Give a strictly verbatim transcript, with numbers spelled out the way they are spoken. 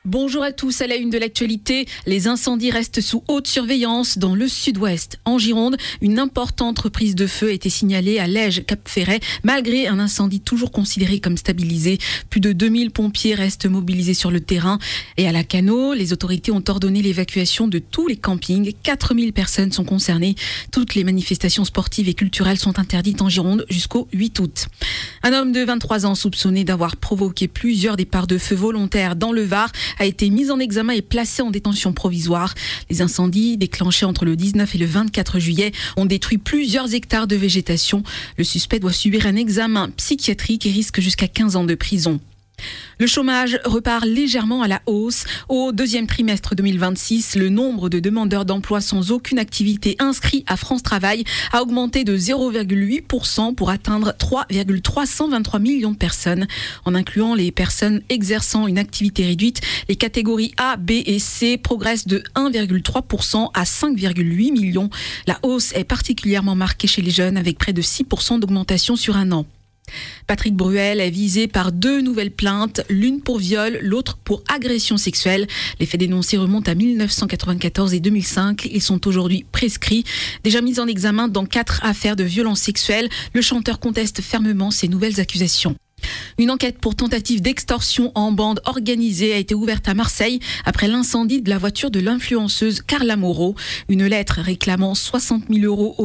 Bonjour à tous, à la une de l'actualité, les incendies restent sous haute surveillance dans le sud-ouest. En Gironde, une importante reprise de feu a été signalée à Lège-Cap-Ferret, malgré un incendie toujours considéré comme stabilisé. Plus de deux mille pompiers restent mobilisés sur le terrain. Et à Lacanau, les autorités ont ordonné l'évacuation de tous les campings. quatre mille personnes sont concernées. Toutes les manifestations sportives et culturelles sont interdites en Gironde jusqu'au huit août. Un homme de vingt-trois ans soupçonné d'avoir provoqué plusieurs départs de feu volontaires dans le Var a été mis en examen et placé en détention provisoire. Les incendies, déclenchés entre le dix-neuf et le vingt-quatre juillet, ont détruit plusieurs hectares de végétation. Le suspect doit subir un examen psychiatrique et risque jusqu'à quinze ans de prison. Le chômage repart légèrement à la hausse. Au deuxième trimestre deux mille vingt-six, le nombre de demandeurs d'emploi sans aucune activité inscrits à France Travail a augmenté de zéro virgule huit pour cent pour atteindre trois virgule trois cent vingt-trois millions de personnes. En incluant les personnes exerçant une activité réduite, les catégories A, B et C progressent de un virgule trois pour cent à cinq virgule huit millions. La hausse est particulièrement marquée chez les jeunes avec près de six pour cent d'augmentation sur un an. Patrick Bruel est visé par deux nouvelles plaintes, l'une pour viol, l'autre pour agression sexuelle. Les faits dénoncés remontent à mille neuf cent quatre-vingt-quatorze et deux mille cinq. Ils sont aujourd'hui prescrits. Déjà mis en examen dans quatre affaires de violences sexuelles, le chanteur conteste fermement ces nouvelles accusations. Une enquête pour tentative d'extorsion en bande organisée a été ouverte à Marseille après l'incendie de la voiture de l'influenceuse Carla Moreau. Une lettre réclamant soixante mille euros au